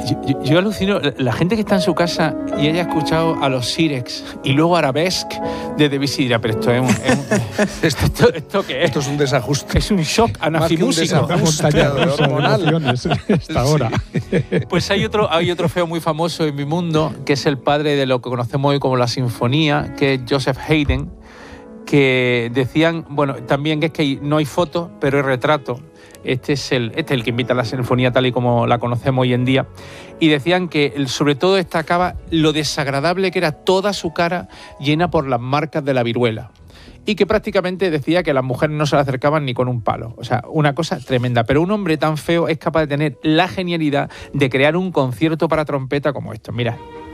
Yo alucino, la gente que está en su casa y haya escuchado a los Sirex y luego Arabesque de Debussy dirá, pero esto es ¿Esto qué es? Esto es un desajuste. Es un shock anafimúsico. Una montaña hormonal. Esta hora. Pues hay otro feo muy famoso en mi mundo, que es el padre de lo que conocemos hoy como la sinfonía, que es Joseph Haydn, que decían, bueno, también que es que no hay fotos, pero hay retrato. Este es el que invita a la sinfonía tal y como la conocemos hoy en día. Y decían que sobre todo destacaba lo desagradable que era toda su cara llena por las marcas de la viruela. Y que prácticamente decía que las mujeres no se le acercaban ni con un palo. O sea, una cosa tremenda. Pero un hombre tan feo es capaz de tener la genialidad de crear un concierto para trompeta como esto. Mira.